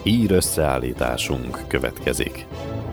Hír összeállításunk következik.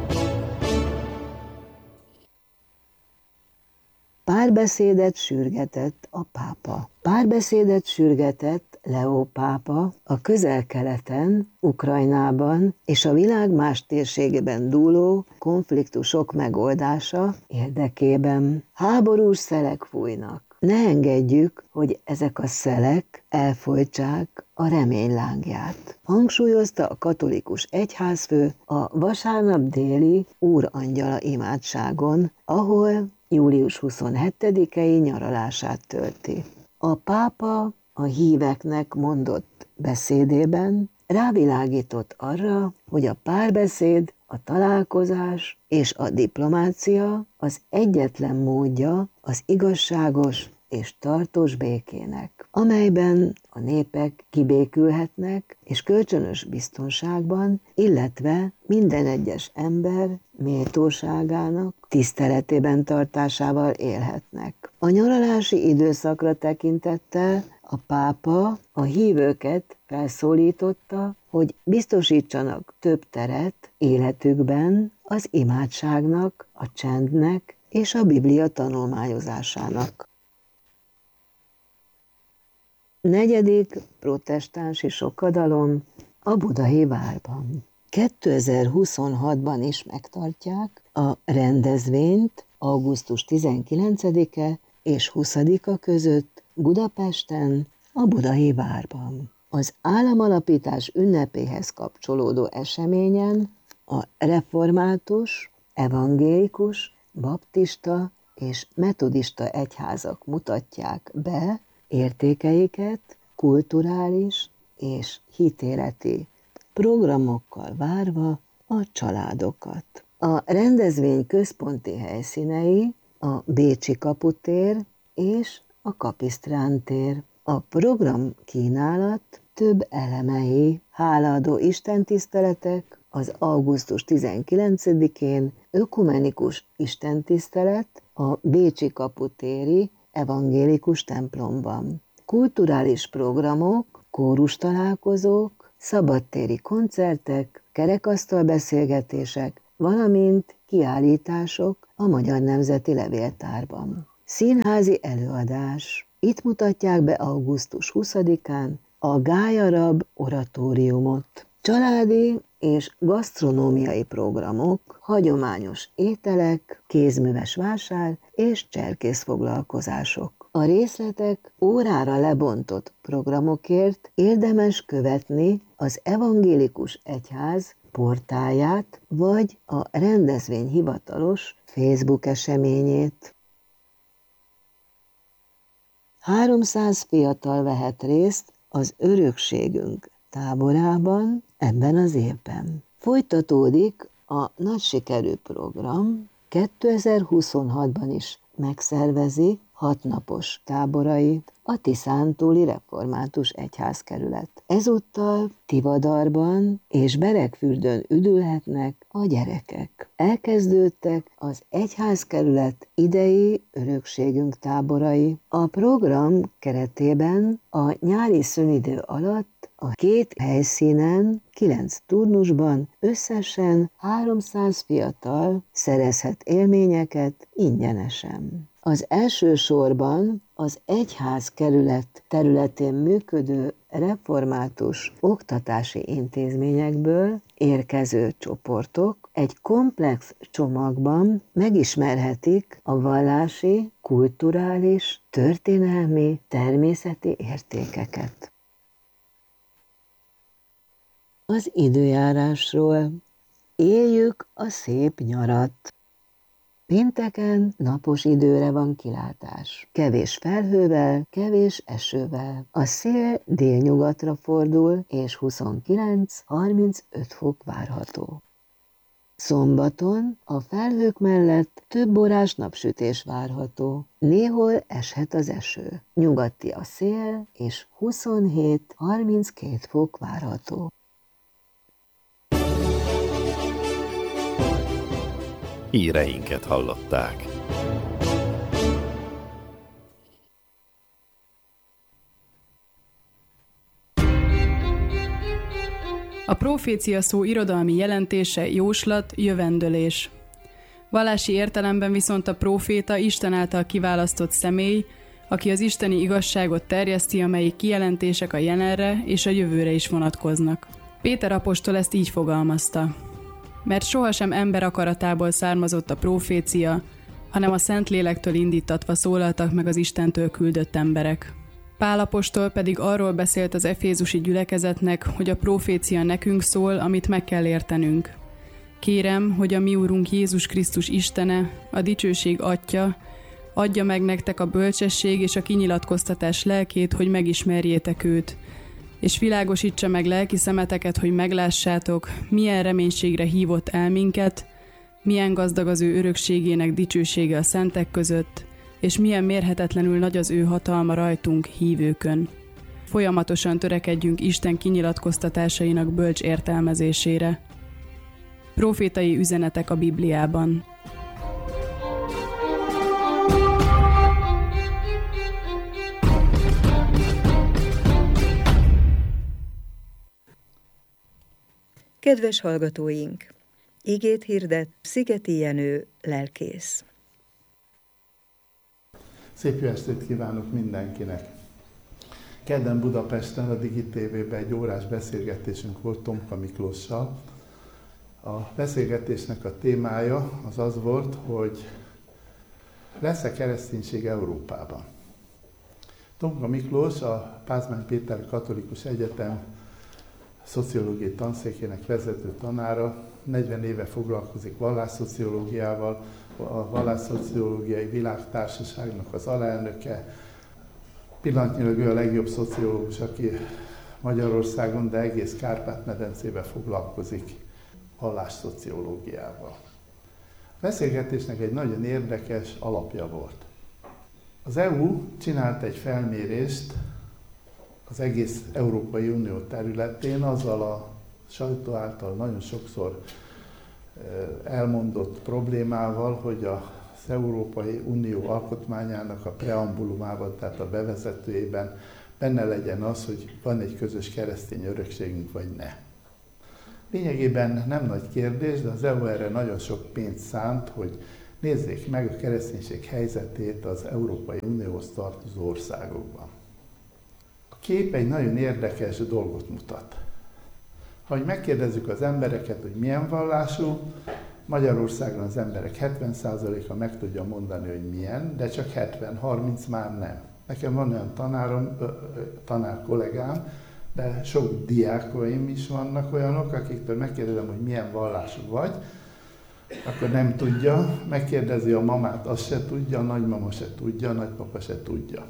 Párbeszédet sürgetett a pápa. Párbeszédet sürgetett Leó pápa a Közel-Keleten, Ukrajnában és a világ más térségében dúló konfliktusok megoldása érdekében. Háborús szelek fújnak. Ne engedjük, hogy ezek a szelek elfojtsák a remény lángját, hangsúlyozta a katolikus egyházfő a vasárnap déli Úrangyala imádságon, ahol július 27-i nyaralását tölti. A pápa a híveknek mondott beszédében rávilágított arra, hogy a párbeszéd, a találkozás és a diplomácia az egyetlen módja az igazságos és tartós békének, amelyben a népek kibékülhetnek és kölcsönös biztonságban, illetve minden egyes ember méltóságának tiszteletében tartásával élhetnek. A nyaralási időszakra tekintettel a pápa a hívőket felszólította, hogy biztosítsanak több teret életükben az imádságnak, a csendnek és a Biblia tanulmányozásának. Negyedik protestánsi sokadalom a Budai Várban. 2026-ban is megtartják a rendezvényt augusztus 19-e és 20-a között Budapesten, a Budai Várban. Az államalapítás ünnepéhez kapcsolódó eseményen a református, evangélikus, baptista és metodista egyházak mutatják be értékeiket, kulturális és hitéleti programokkal várva a családokat. A rendezvény központi helyszínei a Bécsi kaputér és a Kapisztrán tér. A program kínálat több elemei, hálaadó istentiszteletek, az augusztus 19-én ökumenikus istentisztelet a Bécsi kaputéri evangélikus templomban. Kulturális programok, kórustalálkozók, szabadtéri koncertek, kerekasztalbeszélgetések, valamint kiállítások a Magyar Nemzeti Levéltárban. Színházi előadás. Itt mutatják be augusztus 20-án a Gályarab oratóriumot. Családi és gasztronómiai programok, hagyományos ételek, kézműves vásár és cserkészfoglalkozások. A részletek órára lebontott programokért érdemes követni az Evangélikus Egyház portáját vagy a rendezvény hivatalos Facebook eseményét. 300 fiatal vehet részt az Örökségünk táborában ebben az évben. Folytatódik a nagy sikerű program, 2026-ban is megszervezi 6 napos táborait a Tiszántúli Református Egyházkerület. Ezúttal Tivadarban és Beregfürdőn üdülhetnek a gyerekek. Elkezdődtek az egyházkerület idei Örökségünk táborai. A program keretében a nyári szünidő alatt a 2 helyszínen, 9 turnusban összesen 300 fiatal szerezhet élményeket ingyenesen. Az első sorban az egyházkerület területén működő református oktatási intézményekből érkező csoportok egy komplex csomagban megismerhetik a vallási, kulturális, történelmi, természeti értékeket. Az időjárásról. Éljük a szép nyarat. Pénteken napos időre van kilátás. Kevés felhővel, kevés esővel. A szél délnyugatra fordul, és 29-35 fok várható. Szombaton a felhők mellett több órás napsütés várható. Néhol eshet az eső. Nyugati a szél, és 27-32 fok várható. Híreinket hallották. A profécia szó irodalmi jelentése jóslat, jövendőlés. Vallási értelemben viszont a próféta Isten által kiválasztott személy, aki az isteni igazságot terjeszti, amelyik kijelentések a jelenre és a jövőre is vonatkoznak. Péter apostol ezt így fogalmazta: mert sohasem ember akaratából származott a profécia, hanem a Szentlélektől indítatva szólaltak meg az Istentől küldött emberek. Pál apostol pedig arról beszélt az efézusi gyülekezetnek, hogy a profécia nekünk szól, amit meg kell értenünk. Kérem, hogy a mi Úrunk Jézus Krisztus Istene, a dicsőség Atya, adja meg nektek a bölcsesség és a kinyilatkoztatás lelkét, hogy megismerjétek őt, és világosítsa meg lelki szemeteket, hogy meglássátok, milyen reménységre hívott el minket, milyen gazdag az ő örökségének dicsősége a szentek között, és milyen mérhetetlenül nagy az ő hatalma rajtunk, hívőkön. Folyamatosan törekedjünk Isten kinyilatkoztatásainak bölcs értelmezésére. Profétai üzenetek a Bibliában. Kedves hallgatóink! Igét hirdet Szigeti Jenő lelkész. Szép jó estét kívánok mindenkinek! Kedden Budapesten a Digi TV-ben egy órás beszélgetésünk volt Tomka Miklóssal. A beszélgetésnek a témája az volt, hogy lesz-e kereszténység Európában. Tomka Miklós, a Pázmány Péter Katolikus Egyetem szociológiai tanszékének vezető tanára, 40 éve foglalkozik vallásszociológiával, a Vallásszociológiai Világtársaságnak az alelnöke. Pillanatnyilag ő a legjobb szociológus, aki Magyarországon, de egész Kárpát-medencében foglalkozik vallásszociológiával. A beszélgetésnek egy nagyon érdekes alapja volt. Az EU csinált egy felmérést az egész Európai Unió területén azzal a sajtó által nagyon sokszor elmondott problémával, hogy az Európai Unió alkotmányának a preambulumában, tehát a bevezetőjében benne legyen az, hogy van egy közös keresztény örökségünk, vagy ne. Lényegében nem nagy kérdés, de az EU erre nagyon sok pénzt szánt, hogy nézzék meg a kereszténység helyzetét az Európai Unióhoz tartozó országokban. A kép egy nagyon érdekes dolgot mutat. Ha megkérdezzük az embereket, hogy milyen vallású, Magyarországon az emberek 70%-a meg tudja mondani, hogy milyen, de csak 70-30 már nem. Nekem van olyan tanár kollégám, de sok diákoim is vannak olyanok, akiktől megkérdezem, hogy milyen vallású vagy, akkor nem tudja, megkérdezi a mamát, azt se tudja, a nagymama se tudja, a nagypapa se tudja.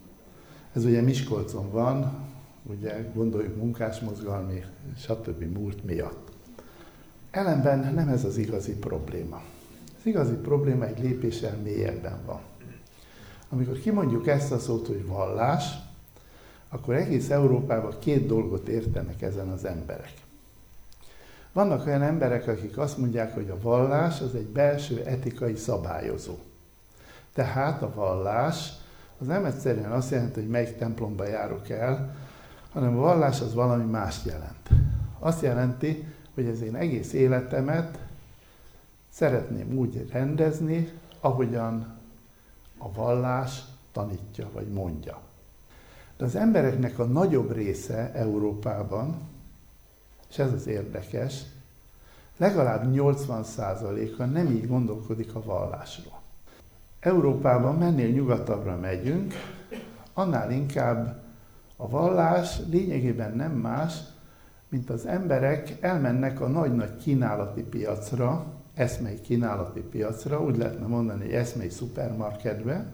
Ez ugye Miskolcon van, ugye gondoljuk munkásmozgalmi, stb. Múlt miatt. Ellenben nem ez az igazi probléma. Az igazi probléma egy lépéssel mélyebben van. Amikor kimondjuk ezt a szót, hogy vallás, akkor egész Európában két dolgot értenek ezen az emberek. Vannak olyan emberek, akik azt mondják, hogy a vallás az egy belső etikai szabályozó. Tehát a vallás az nem egyszerűen azt jelenti, hogy melyik templomba járok el, hanem a vallás az valami mást jelent. Azt jelenti, hogy az én egész életemet szeretném úgy rendezni, ahogyan a vallás tanítja vagy mondja. De az embereknek a nagyobb része Európában, és ez az érdekes, legalább 80%-a nem így gondolkodik a vallásról. Európában mennél nyugatabbra megyünk, annál inkább a vallás lényegében nem más, mint az emberek elmennek a nagy-nagy kínálati piacra, eszmei kínálati piacra, úgy lehetne mondani, egy eszmei szupermarketbe,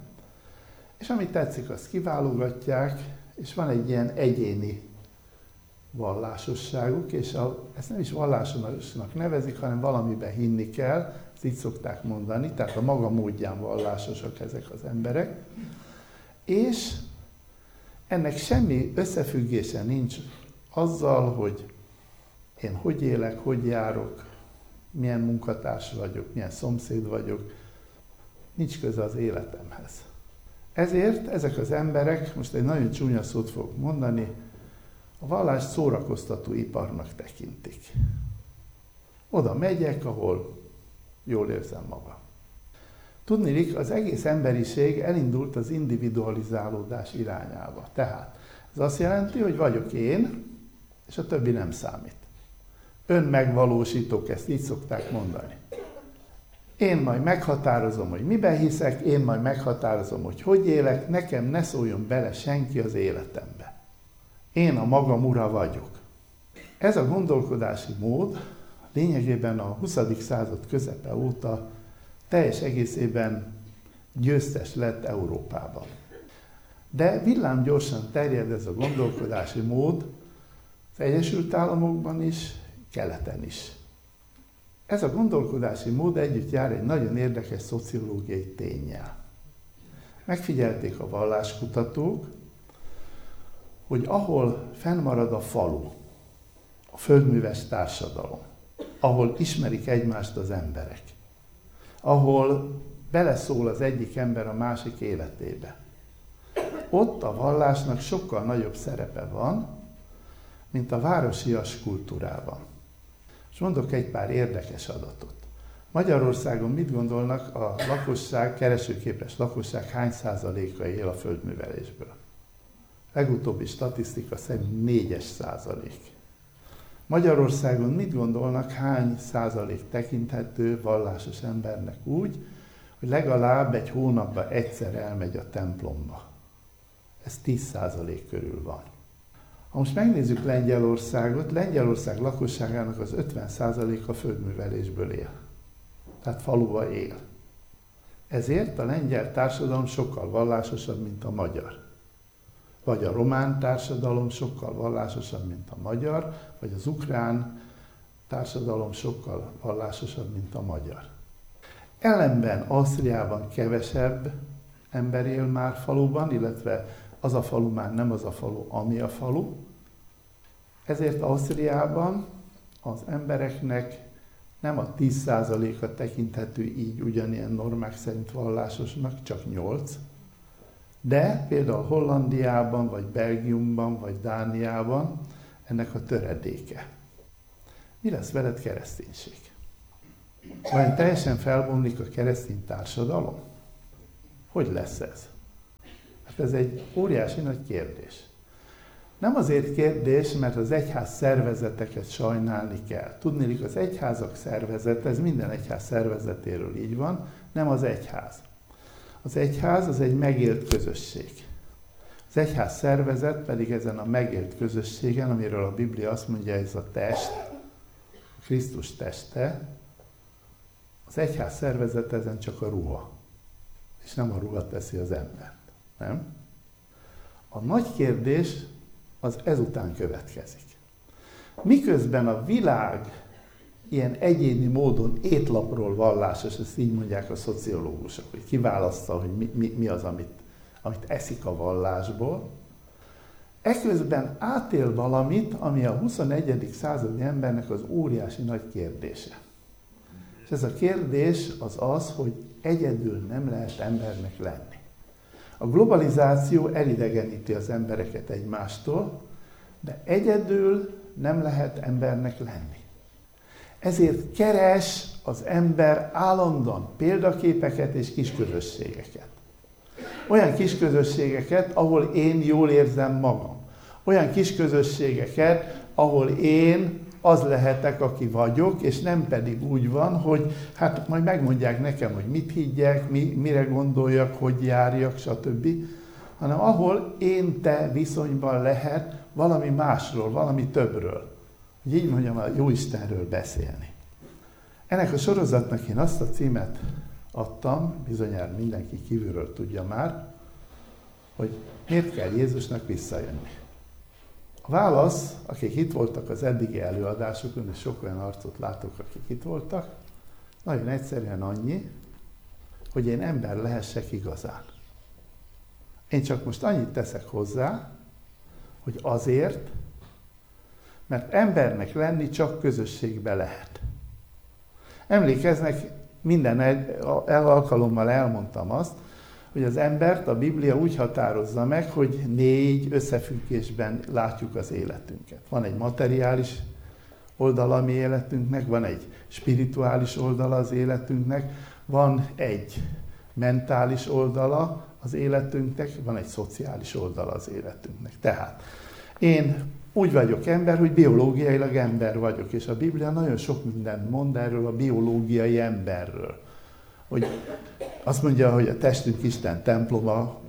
és amit tetszik, azt kiválogatják, és van egy ilyen egyéni vallásosságuk, és ezt nem is vallásosnak nevezik, hanem valamiben hinni kell, ezt így szokták mondani, tehát a maga módján vallásosak ezek az emberek, és ennek semmi összefüggése nincs azzal, hogy én hogy élek, hogy járok, milyen munkatárs vagyok, milyen szomszéd vagyok, nincs köze az életemhez. Ezért ezek az emberek, most egy nagyon csúnya szót fogok mondani, A vallást szórakoztató iparnak tekintik. Oda megyek, ahol jól érzem magam. Tudniillik, az egész emberiség elindult az individualizálódás irányába. Tehát ez azt jelenti, hogy vagyok én, és a többi nem számít. Önmegvalósítók, ezt így szokták mondani. Én majd meghatározom, hogy miben hiszek, én majd meghatározom, hogy élek, nekem ne szóljon bele senki az életembe. Én a magam ura vagyok. Ez a gondolkodási mód lényegében a 20. század közepe óta teljes egészében győztes lett Európában. De villámgyorsan terjed ez a gondolkodási mód az Egyesült Államokban is, keleten is. Ez a gondolkodási mód együtt jár egy nagyon érdekes szociológiai ténnyel. Megfigyelték a valláskutatók, hogy ahol fennmarad a falu, a földműves társadalom, ahol ismerik egymást az emberek, ahol beleszól az egyik ember a másik életébe, ott a vallásnak sokkal nagyobb szerepe van, mint a városias kultúrában. És mondok egy pár érdekes adatot. Magyarországon mit gondolnak, a lakosság, keresőképes lakosság hány százaléka él a földművelésből? Legutóbbi statisztika szerint 4%. Magyarországon mit gondolnak, hány százalék tekinthető vallásos embernek úgy, hogy legalább egy hónapban egyszer elmegy a templomba? Ez 10% körül van. Ha most megnézzük Lengyelországot, Lengyelország lakosságának az 50%-a földművelésből él. Tehát faluba él. Ezért a lengyel társadalom sokkal vallásosabb, mint a magyar. Vagy a román társadalom sokkal vallásosabb, mint a magyar, vagy az ukrán társadalom sokkal vallásosabb, mint a magyar. Ellenben Ausztriában kevesebb ember él már faluban, illetve az a falu már nem az a falu, ami a falu. Ezért Ausztriában az embereknek nem a 10%-a tekinthető így ugyanilyen normák szerint vallásosnak, csak 8%, de például Hollandiában, vagy Belgiumban, vagy Dániában ennek a töredéke. Mi lesz veled, kereszténység? Vajon teljesen felbomlik a keresztény társadalom? Hogy lesz ez? Hát ez egy óriási nagy kérdés. Nem azért kérdés, mert az egyház szervezeteket sajnálni kell. Tudniillik, az egyházak szervezete, ez minden egyház szervezetéről így van, nem az egyház. Az egyház az egy megélt közösség. Az egyház szervezet pedig ezen a megélt közösségen, amiről a Biblia azt mondja, ez a test, a Krisztus teste, az egyház szervezet ezen csak a ruha. És nem a ruha teszi az embert. Nem? A nagy kérdés az ezután következik. Miközben a világ ilyen egyéni módon étlapról vallásos, ezt így mondják a szociológusok, hogy kiválassza, hogy mi az, amit eszik a vallásból, eközben átél valamit, ami a 21. századi embernek az óriási nagy kérdése. És ez a kérdés az, hogy egyedül nem lehet embernek lenni. A globalizáció elidegeníti az embereket egymástól, de egyedül nem lehet embernek lenni. Ezért keres az ember állandóan példaképeket és kisközösségeket. Olyan kisközösségeket, ahol én jól érzem magam. Olyan kisközösségeket, ahol én az lehetek, aki vagyok, és nem pedig úgy van, hogy hát majd megmondják nekem, hogy mit higgyek, mire gondoljak, hogy járjak, stb. Hanem ahol én-te viszonyban lehet valami másról, valami többről. Hogy így mondjam, a Jóistenről beszélni. Ennek a sorozatnak én azt a címet adtam, bizonyára mindenki kívülről tudja már, hogy miért kell Jézusnak visszajönni. A válasz, akik itt voltak az eddigi előadásokon, és sok olyan arcot látok, akik itt voltak, nagyon egyszerűen annyi, hogy én ember lehessek igazán. Én csak most annyit teszek hozzá, hogy azért, mert embernek lenni csak közösségbe lehet. Emlékeznek, minden alkalommal elmondtam azt, hogy az embert a Biblia úgy határozza meg, hogy 4 összefüggésben látjuk az életünket. Van egy materiális oldala a mi életünknek, van egy spirituális oldala az életünknek, van egy mentális oldala az életünknek, van egy szociális oldala az életünknek. Tehát én úgy vagyok ember, hogy biológiailag ember vagyok, és a Biblia nagyon sok mindent mond erről a biológiai emberről. Hogy azt mondja, hogy a testünk Isten temploma,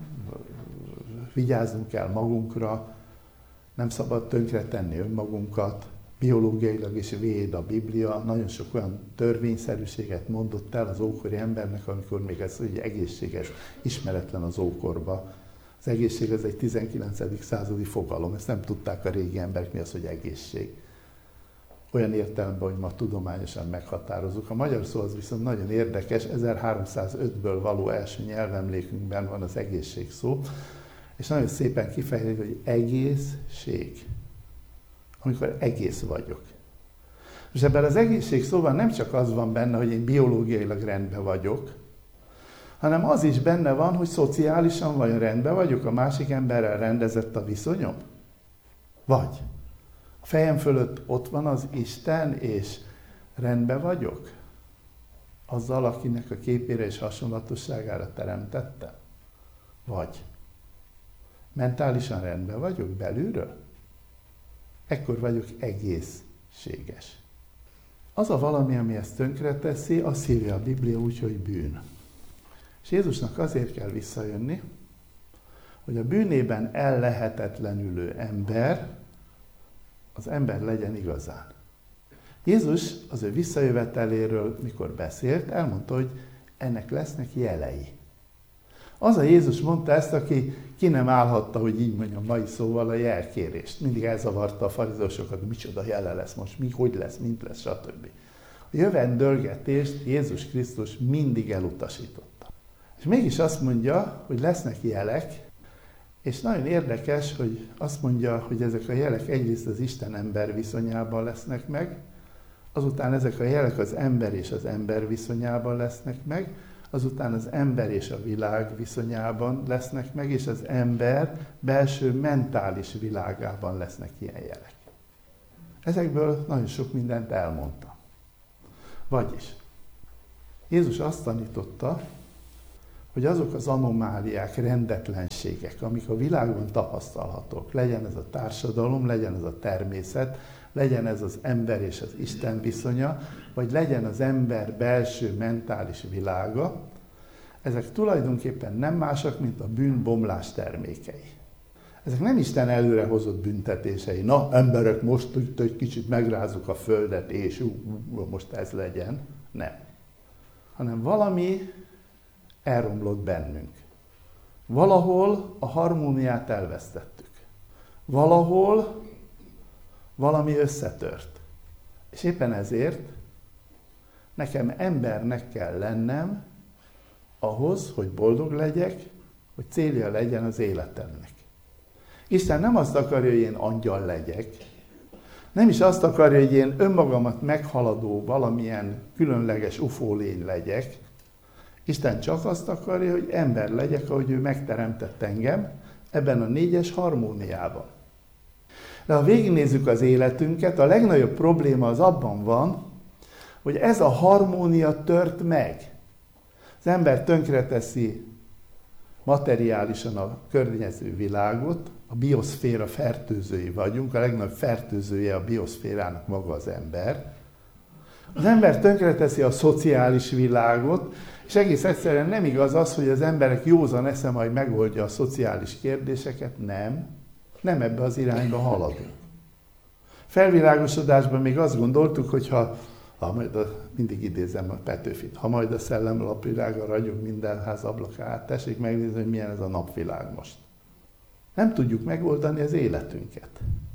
vigyázzunk kell magunkra, nem szabad tönkretenni önmagunkat, biológiailag is véd a Biblia, nagyon sok olyan törvényszerűséget mondott el az ókori embernek, amikor még ez ugye egészséges, ismeretlen az ókorba. Az egészség az egy 19. századi fogalom, ezt nem tudták a régi emberek, mi az, hogy egészség. Olyan értelemben, hogy ma tudományosan meghatározunk. A magyar szó az viszont nagyon érdekes, 1305-ből való első nyelvemlékünkben van az egészség szó, és nagyon szépen kifejezi, hogy egészség. Amikor egész vagyok. És ebben az egészség szóval nem csak az van benne, hogy én biológiailag rendben vagyok, hanem az is benne van, hogy szociálisan vajon rendben vagyok, a másik emberrel rendezett a viszonyom? Vagy a fejem fölött ott van az Isten, és rendben vagyok? Azzal, akinek a képére és hasonlatosságára teremtettem? Vagy mentálisan rendben vagyok belülről? Ekkor vagyok egészséges. Az a valami, ami ezt tönkreteszi, azt hívja a Biblia úgy, hogy bűn. És Jézusnak azért kell visszajönni, hogy a bűnében ellehetetlenülő ember, az ember legyen igazán. Jézus az ő visszajöveteléről, mikor beszélt, elmondta, hogy ennek lesznek jelei. Az a Jézus mondta ezt, aki ki nem állhatta, hogy így mondjam mai szóval, a jelkérést. Mindig elzavarta a farizeusokat, micsoda jele lesz most, mi, hogy lesz, mint lesz, stb. A jövendőlgetést Jézus Krisztus mindig elutasította. És mégis azt mondja, hogy lesznek jelek, és nagyon érdekes, hogy azt mondja, hogy ezek a jelek egyrészt az Isten-ember viszonyában lesznek meg, azután ezek a jelek az ember és az ember viszonyában lesznek meg, azután az ember és a világ viszonyában lesznek meg, és az ember belső mentális világában lesznek ilyen jelek. Ezekből nagyon sok mindent elmondtam. Vagyis Jézus azt tanította, hogy azok az anomáliák, rendetlenségek, amik a világban tapasztalhatók, legyen ez a társadalom, legyen ez a természet, legyen ez az ember és az Isten viszonya, vagy legyen az ember belső mentális világa, ezek tulajdonképpen nem másak, mint a bűnbomlás termékei. Ezek nem Isten előrehozott büntetései. Na, emberek, most egy kicsit megrázzuk a földet, és most ez legyen. Nem. Hanem valami elromlott bennünk. Valahol a harmóniát elvesztettük. Valahol valami összetört. És éppen ezért nekem embernek kell lennem ahhoz, hogy boldog legyek, hogy célja legyen az életemnek. Isten nem azt akarja, hogy én angyal legyek, nem is azt akarja, hogy én önmagamat meghaladó valamilyen különleges UFO lény legyek. Isten csak azt akarja, hogy ember legyek, ahogy ő megteremtett engem, ebben a 4-es harmóniában. De ha végignézzük az életünket, a legnagyobb probléma az abban van, hogy ez a harmónia tört meg. Az ember tönkreteszi materiálisan a környező világot, a bioszféra fertőzői vagyunk, a legnagyobb fertőzője a bioszférának maga az ember. Az ember tönkreteszi a szociális világot, és egész egyszerűen nem igaz az, hogy az emberek józan esze majd megoldja a szociális kérdéseket, nem ebbe az irányba haladunk. Felvilágosodásban még azt gondoltuk, hogy mindig idézem a Petőfit, ha majd a szellemlapvilága ragyog minden ház ablakát, tessék megnézni, hogy milyen ez a napvilág most. Nem tudjuk megoldani az életünket.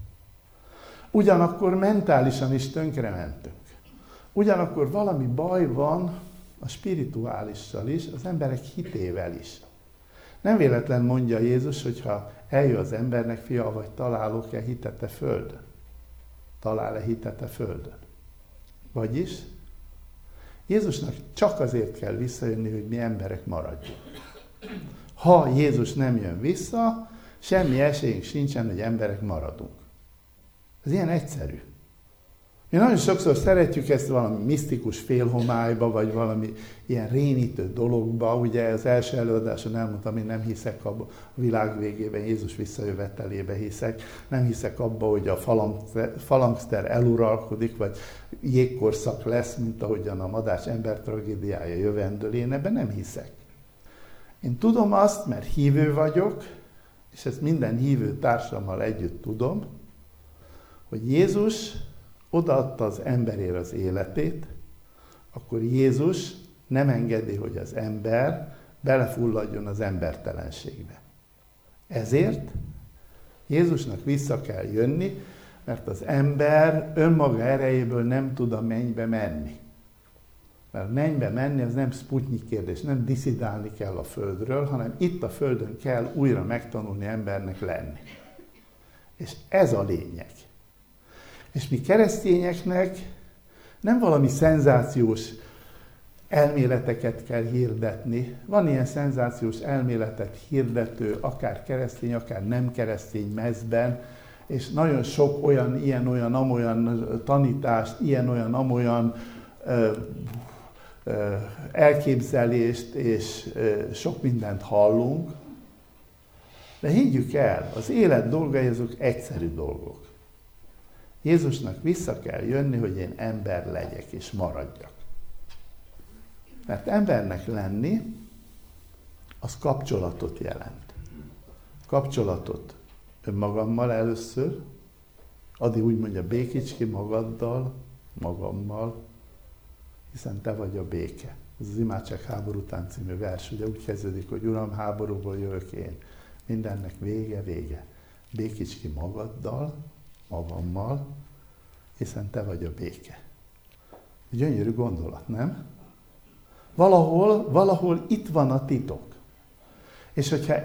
Ugyanakkor mentálisan is tönkrementünk. Ugyanakkor valami baj van a spirituálissal is, az emberek hitével is. Nem véletlen mondja Jézus, hogyha eljön az embernek, fia, vagy találok-e hitet a földön? Talál-e hitet a földön? Vagyis Jézusnak csak azért kell visszajönni, hogy mi emberek maradjunk. Ha Jézus nem jön vissza, semmi esélyünk sincsen, hogy emberek maradunk. Ez ilyen egyszerű. Mi nagyon sokszor szeretjük ezt valami misztikus félhomályba, vagy valami ilyen rémítő dologba. Ugye az első előadáson elmondtam, én nem hiszek a világ végében, Jézus visszajövetelébe hiszek. Nem hiszek abba, hogy a falangszter eluralkodik, vagy jégkorszak lesz, mint ahogyan a Madács ember tragédiája jövendől. Én ebben nem hiszek. Én tudom azt, mert hívő vagyok, és ezt minden hívő társammal együtt tudom, hogy Jézus odaadta az emberért az életét, akkor Jézus nem engedi, hogy az ember belefulladjon az embertelenségbe. Ezért Jézusnak vissza kell jönni, mert az ember önmaga erejéből nem tud a mennybe menni. Mert mennybe menni az nem Sputnik kérdés, nem diszidálni kell a Földről, hanem itt a Földön kell újra megtanulni embernek lenni. És ez a lényeg. És mi keresztényeknek nem valami szenzációs elméleteket kell hirdetni. Van ilyen szenzációs elméletet hirdető, akár keresztény, akár nem keresztény mezben, és nagyon sok olyan, ilyen-olyan, amolyan tanítást, ilyen-olyan, amolyan elképzelést, és sok mindent hallunk. De higgyük el, az élet dolgai azok egyszerű dolgok. Jézusnak vissza kell jönni, hogy én ember legyek és maradjak. Mert embernek lenni, az kapcsolatot jelent. Kapcsolatot önmagammal először, Adi úgy mondja, békíts ki magaddal, magammal, hiszen te vagy a béke. Ez az Imádság háború után című vers, ugye úgy kezdődik, hogy Uram, háborúból jövök én. Mindennek vége, vége. Békíts ki magaddal, magammal, hiszen te vagy a béke. Gyönyörű gondolat, nem? Valahol itt van a titok. És hogyha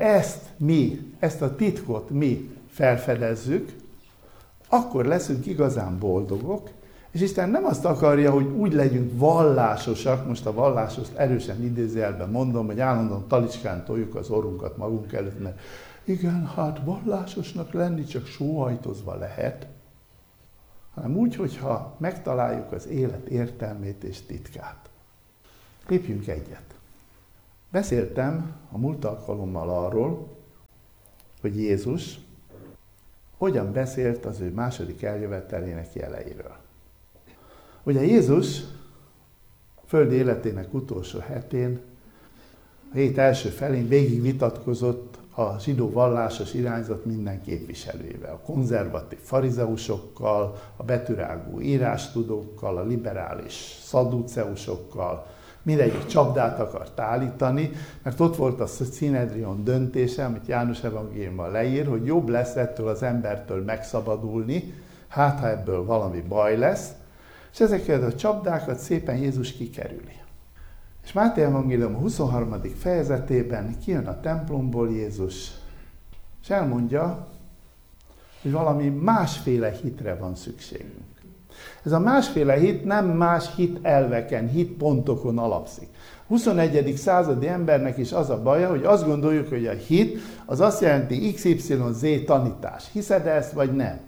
ezt a titkot mi felfedezzük, akkor leszünk igazán boldogok, és Isten nem azt akarja, hogy úgy legyünk vallásosak, most a vallásost erősen idézőjelben mondom, hogy állandóan talicskán toljuk az orrunkat magunk előtt, mert igen, hát vallásosnak lenni csak sóhajtozva lehet, hanem úgy, hogyha megtaláljuk az élet értelmét és titkát. Lépjünk egyet. Beszéltem a múlt alkalommal arról, hogy Jézus hogyan beszélt az ő második eljövetelének jeleiről. Ugye Jézus földi életének utolsó hetén, a hét első felén végig vitatkozott a zsidó vallásos irányzat minden képviselőjével, a konzervatív farizeusokkal, a betűrágú írástudókkal, a liberális szadduceusokkal, mindegyik csapdát akart állítani, mert ott volt a Szinedrion döntése, amit János evangéliumban leír, hogy jobb lesz ettől az embertől megszabadulni, hát ha ebből valami baj lesz, és ezeket a csapdákat szépen Jézus kikerüli. És Máté evangélium 23. fejezetében kijön a templomból Jézus, és elmondja, hogy valami másféle hitre van szükségünk. Ez a másféle hit nem más hitelveken, hitpontokon alapszik. A 21. századi embernek is az a baja, hogy azt gondoljuk, hogy a hit az azt jelenti XYZ tanítás. Hiszed ezt, vagy nem?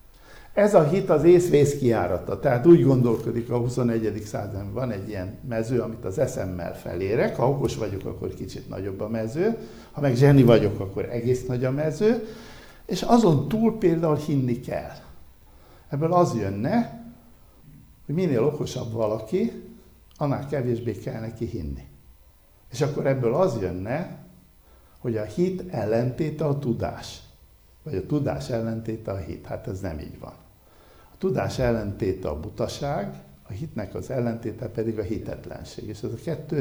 Ez a hit az észvész kijárata, tehát úgy gondolkodik a 21. században. Van egy ilyen mező, amit az eszemmel felérek, ha okos vagyok, akkor kicsit nagyobb a mező, ha meg zseni vagyok, akkor egész nagy a mező, és azon túl például hinni kell. Ebből az jönne, hogy minél okosabb valaki, annál kevésbé kell neki hinni. És akkor ebből az jönne, hogy a hit ellentéte a tudás, vagy a tudás ellentéte a hit. Hát ez nem így van. A tudás ellentéte a butaság, a hitnek az ellentéte pedig a hitetlenség. És ez a kettő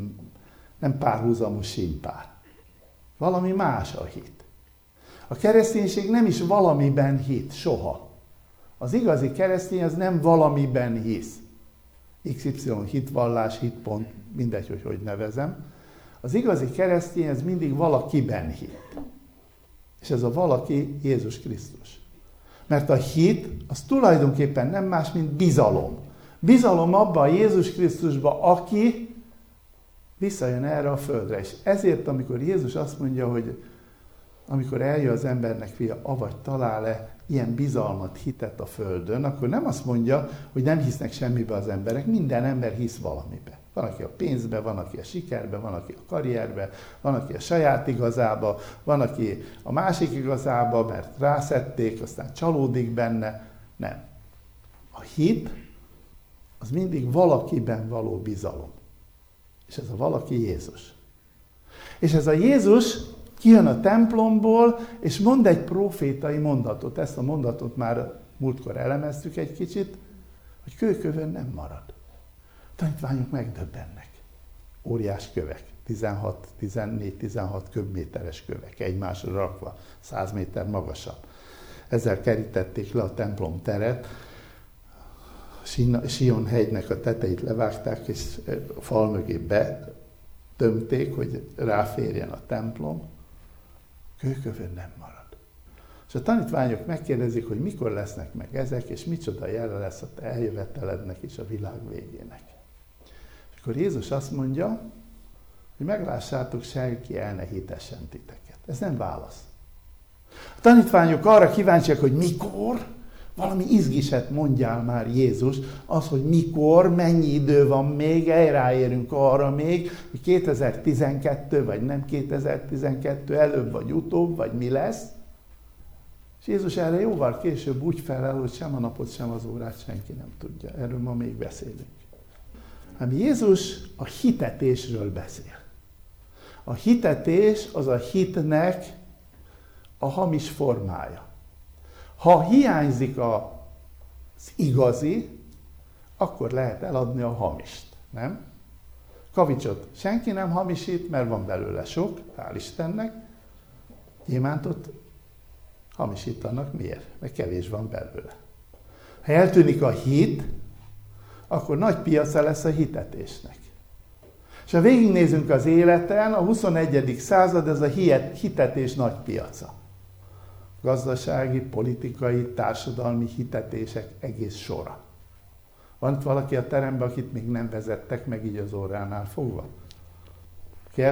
nem párhuzamos sínpár. Valami más a hit. A kereszténység nem is valamiben hit, soha. Az igazi keresztény az nem valamiben hisz. XY hitvallás, hitpont, mindegy, hogy nevezem. Az igazi keresztény az mindig valakiben hit. És ez a valaki Jézus Krisztus. Mert a hit az tulajdonképpen nem más, mint bizalom. Bizalom abba a Jézus Krisztusba, aki visszajön erre a földre. És ezért, amikor Jézus azt mondja, hogy amikor eljön az embernek fia, avagy talál-e ilyen bizalmat, hitet a földön, akkor nem azt mondja, hogy nem hisznek semmibe az emberek, minden ember hisz valamibe. Van, aki a pénzbe, van, aki a sikerbe, van, aki a karrierbe, van, aki a saját igazába, van, aki a másik igazába, mert rászették, aztán csalódik benne. Nem. A hit az mindig valakiben való bizalom. És ez a valaki Jézus. És ez a Jézus kijön a templomból, és mond egy profétai mondatot. Ezt a mondatot már múltkor elemeztük egy kicsit, hogy kőkövön nem marad. Tanítványok megdöbbennek. Óriás kövek, 14-16 köbméteres kövek, egymásra rakva, 100 méter magasan. Ezzel kerítették le a templom teret, Sion hegynek a tetejét levágták, és a fal mögé betömték, hogy ráférjen a templom. Kőkövön nem marad. És a tanítványok megkérdezik, hogy mikor lesznek meg ezek, és micsoda jele lesz a te eljövetelednek és a világ végének. És akkor Jézus azt mondja, hogy meglássátok, senki el ne hitessen titeket. Ez nem válasz. A tanítványok arra kíváncsiak, hogy mikor, valami izgiset mondjál már Jézus, az, hogy mikor, mennyi idő van még, ráérünk arra még, hogy 2012 vagy nem 2012, előbb vagy utóbb, vagy mi lesz. És Jézus erre jóval később úgy felel, hogy sem a napot, sem az órát senki nem tudja. Erről ma még beszélünk. Hát Jézus a hitetésről beszél. A hitetés az a hitnek a hamis formája. Ha hiányzik az igazi, akkor lehet eladni a hamist, nem? Kavicsot senki nem hamisít, mert van belőle sok, hál' Istennek. Gyémántot hamisítanak, miért? Mert kevés van belőle. Ha eltűnik a hit, akkor nagy piaca lesz a hitetésnek. És ha végignézünk az életen, a 21. század ez a hitetés nagy piaca. Gazdasági, politikai, társadalmi hitetések egész sora. Van itt valaki a teremben, akit még nem vezettek meg így az óránál fogva? Ki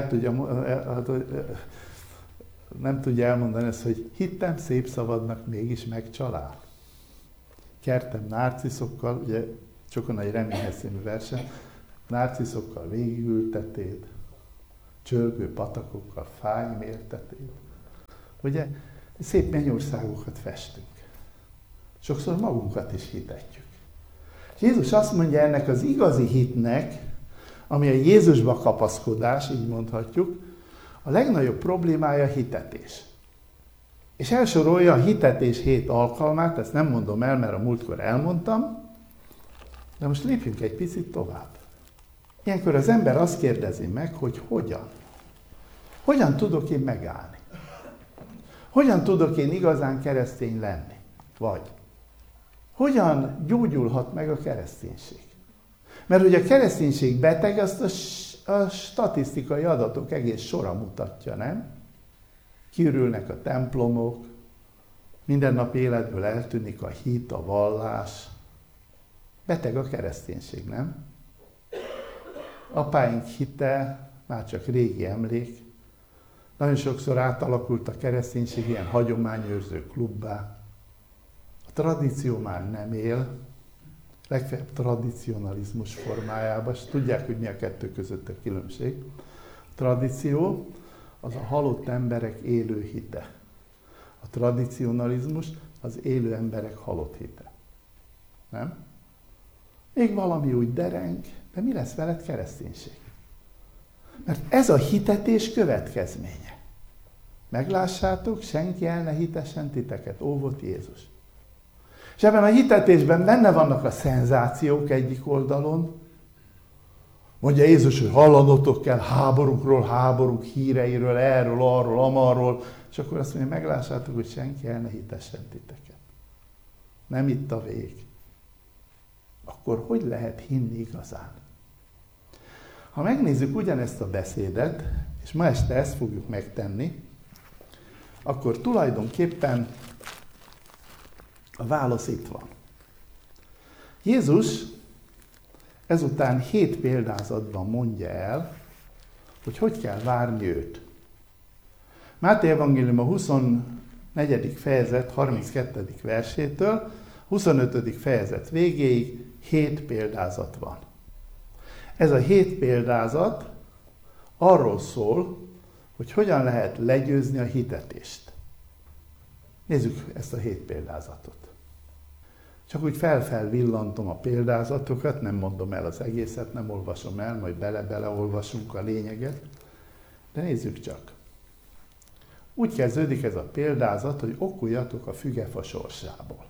nem tudja elmondani ezt, hogy hittem szép szavadnak, mégis megcsalál. Kertem nárciszokkal, ugye Csokonai Reményhez című versen, nárciszokkal végigültetéd, csörgő patakokkal fájméltetéd. Ugye szép mennyországokat festünk. Sokszor magunkat is hitetjük. És Jézus azt mondja ennek az igazi hitnek, ami a Jézusba kapaszkodás, így mondhatjuk, a legnagyobb problémája a hitetés. És elsorolja a hitetés 7 alkalmát, ezt nem mondom el, mert a múltkor elmondtam, de most lépjünk egy picit tovább. Ilyenkor az ember azt kérdezi meg, hogy hogyan? Hogyan tudok én megállni? Hogyan tudok én igazán keresztény lenni? Vagy hogyan gyógyulhat meg a kereszténység? Mert hogy a kereszténység beteg, azt a statisztikai adatok egész sora mutatja, nem? Kiürülnek a templomok, mindennapi életből eltűnik a hit, a vallás. Beteg a kereszténység, nem? Apáink hite már csak régi emlék. Nagyon sokszor átalakult a kereszténység ilyen hagyományőrző klubbá. A tradíció már nem él, legfeljebb tradicionalizmus formájában, és tudják, hogy mi a kettő között a különbség. A tradíció az a halott emberek élő hite. A tradicionalizmus az élő emberek halott hite. Nem? Még valami úgy dereng, de mi lesz veled kereszténység? Mert ez a hitetés következménye. Meglássátok, senki el ne hitessen titeket, óvott Jézus. És ebben a hitetésben benne vannak a szenzációk egyik oldalon. Mondja Jézus, hogy hallanotok kell háborúkról, háborúk híreiről, erről, arról, amarról, és akkor azt mondja, meglássátok, hogy senki el ne hitessen titeket. Nem itt a vég. Akkor hogy lehet hinni igazán? Ha megnézzük ugyanezt a beszédet, és ma este ezt fogjuk megtenni, akkor tulajdonképpen a válasz itt van. Jézus ezután 7 példázatban mondja el, hogy kell várni őt. Máté evangélium a 24. fejezet 32. versétől 25. fejezet végéig 7 példázat van. Ez a 7 példázat arról szól, hogy hogyan lehet legyőzni a hitetést. Nézzük ezt a 7 példázatot. Csak úgy villantom a példázatokat, nem mondom el az egészet, nem olvasom el, majd bele-olvasunk a lényeget, de nézzük csak. Úgy kezdődik ez a példázat, hogy okuljatok a fügefa sorsából.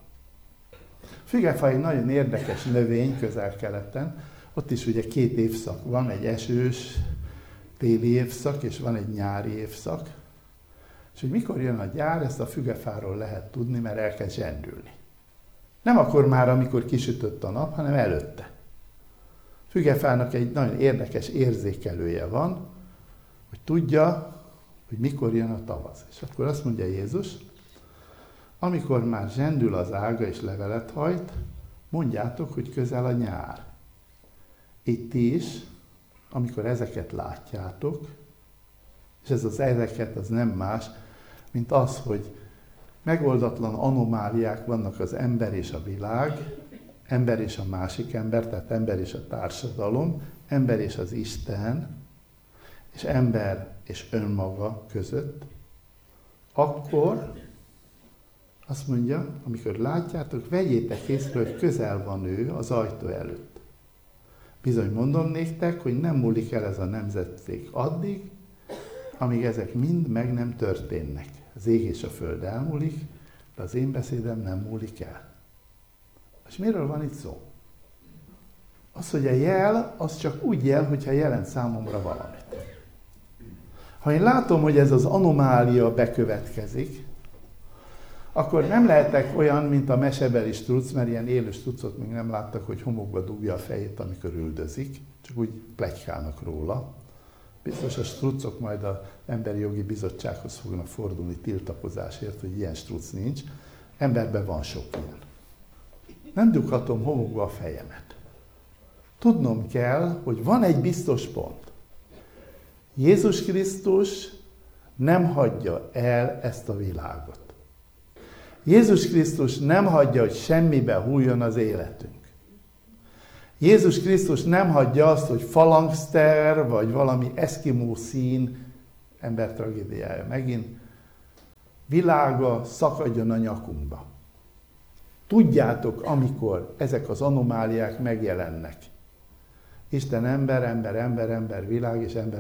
Fügefa egy nagyon érdekes növény Közel-Keleten, ott is ugye 2 évszak van, egy esős téli évszak, és van egy nyári évszak. És hogy mikor jön a gyár, ezt a fügefáról lehet tudni, mert elkezd zsendülni. Nem akkor már, amikor kisütött a nap, hanem előtte. Fügefának egy nagyon érdekes érzékelője van, hogy tudja, hogy mikor jön a tavasz. És akkor azt mondja Jézus, amikor már zsendül az ága és levelet hajt, mondjátok, hogy közel a nyár. Itt is, amikor ezeket látjátok, és ez az ezeket az nem más, mint az, hogy megoldatlan anomáliák vannak az ember és a világ, ember és a másik ember, tehát ember és a társadalom, ember és az Isten, és ember és önmaga között, akkor azt mondja, amikor látjátok, vegyétek észre, hogy közel van ő az ajtó előtt. Bizony mondom néktek, hogy nem múlik el ez a nemzetség addig, amíg ezek mind meg nem történnek. Az ég és a föld elmúlik, de az én beszédem nem múlik el. És miről van itt szó? Az, hogy a jel, az csak úgy jel, hogyha jelent számomra valamit. Ha én látom, hogy ez az anomália bekövetkezik, akkor nem lehetek olyan, mint a mesebeli struc, mert ilyen élő strucot még nem láttak, hogy homokba dugja a fejét, amikor üldözik, csak úgy pletykálnak róla. Biztos a strucok majd az Emberi Jogi Bizottsághoz fognak fordulni tiltakozásért, hogy ilyen struc nincs. Emberben van sok ilyen. Nem dughatom homokba a fejemet. Tudnom kell, hogy van egy biztos pont. Jézus Krisztus nem hagyja el ezt a világot. Jézus Krisztus nem hagyja, hogy semmibe hulljon az életünk. Jézus Krisztus nem hagyja azt, hogy falangszter, vagy valami eszkimó szín, ember tragédiája megint, világa szakadjon a nyakunkba. Tudjátok, amikor ezek az anomáliák megjelennek. Isten ember, világ és ember